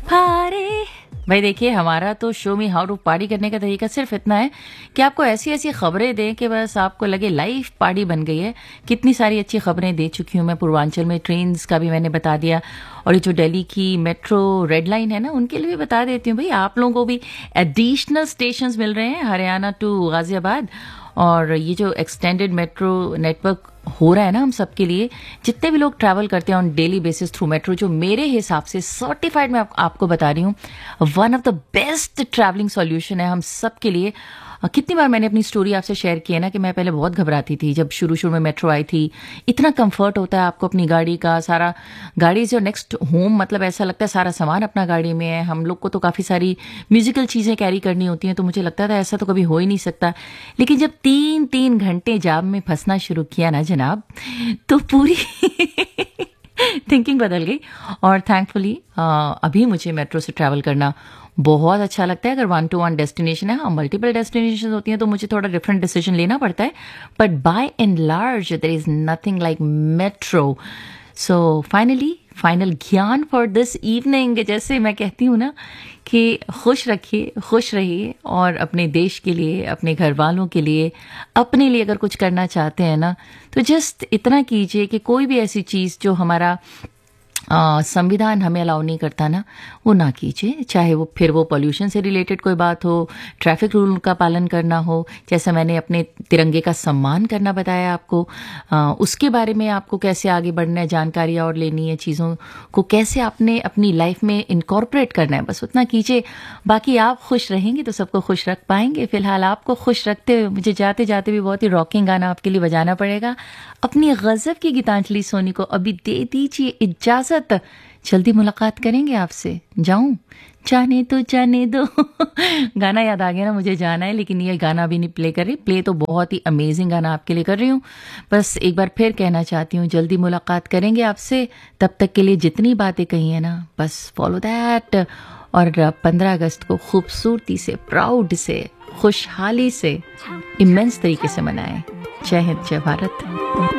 Party. भाई देखिए, हमारा तो शो में हाउ टू पार्टी करने का तरीका सिर्फ इतना है कि आपको ऐसी ऐसी खबरें दें कि बस आपको लगे लाइफ पार्टी बन गई है। कितनी सारी अच्छी खबरें दे चुकी हूँ मैं। पूर्वांचल में ट्रेन्स का भी मैंने बता दिया, और ये जो दिल्ली की मेट्रो रेड लाइन है ना, उनके लिए भी बता देती हूँ। भाई आप लोगों को भी एडिशनल स्टेशंस मिल रहे हैं हरियाणा टू गाजियाबाद, और ये जो एक्सटेंडेड मेट्रो नेटवर्क हो रहा है ना हम सबके लिए, जितने भी लोग ट्रैवल करते हैं on daily basis through metro, जो मेरे हिसाब से सर्टिफाइड मैं आपको बता रही हूँ one of the best travelling solution है हम सब के लिए। कितनी बार मैंने अपनी स्टोरी आपसे शेयर की है ना कि मैं पहले बहुत घबराती थी जब शुरू शुरू में मेट्रो आई थी। इतना कंफर्ट होता है आपको अपनी गाड़ी का, सारा गाड़ी जो नेक्स्ट होम, मतलब ऐसा लगता है सारा सामान अपना गाड़ी में है। हम लोग को तो काफ़ी सारी म्यूजिकल चीज़ें कैरी करनी होती हैं, तो मुझे लगता था ऐसा तो कभी हो ही नहीं सकता। लेकिन जब 3-3 घंटे जाम में फंसना शुरू किया ना जनाब, तो पूरी थिंकिंग बदल गई। और थैंकफुली अभी मुझे मेट्रो से ट्रैवल करना बहुत अच्छा लगता है। अगर 1-to-1 डेस्टिनेशन है, हाँ मल्टीपल डेस्टिनेशन होती हैं तो मुझे थोड़ा डिफरेंट डिसीजन लेना पड़ता है, but by and large there is nothing like metro. So final ज्ञान फॉर दिस इवनिंग, जैसे मैं कहती हूँ ना कि खुश रखिए, खुश रहिए, और अपने देश के लिए, अपने घर वालों के लिए, अपने लिए अगर कुछ करना चाहते हैं ना, तो जस्ट इतना कीजिए कि कोई भी ऐसी चीज़ जो हमारा संविधान हमें अलाउ नहीं करता ना, वो ना कीजिए। चाहे वो पोल्यूशन से रिलेटेड कोई बात हो, ट्रैफिक रूल का पालन करना हो, जैसा मैंने अपने तिरंगे का सम्मान करना बताया आपको, उसके बारे में आपको कैसे आगे बढ़ना है, जानकारी और लेनी है, चीज़ों को कैसे आपने अपनी लाइफ में इनकॉर्पोरेट करना है, बस उतना कीजिए। बाकी आप खुश रहेंगे तो सबको खुश रख पाएंगे। फिलहाल आपको खुश रखते हुए मुझे जाते जाते भी बहुत ही रॉकिंग गाना आपके लिए बजाना पड़ेगा। अपनी गजब की गीतांजलि सोनी को अभी दे दीजिए इजाजत। जल्दी मुलाकात करेंगे आपसे। जाऊं? जाने दो गाना याद आ गया ना, मुझे जाना है, लेकिन ये गाना अभी नहीं प्ले कर रही। प्ले तो बहुत ही अमेजिंग गाना आपके लिए कर रही हूँ। बस एक बार फिर कहना चाहती हूँ, जल्दी मुलाकात करेंगे आपसे। तब तक के लिए जितनी बातें कही है ना, बस फॉलो दैट। और 15 अगस्त को खूबसूरती से, प्राउड से, खुशहाली से, इमेंस तरीके से मनाएं। जय हिंद, जय भारत।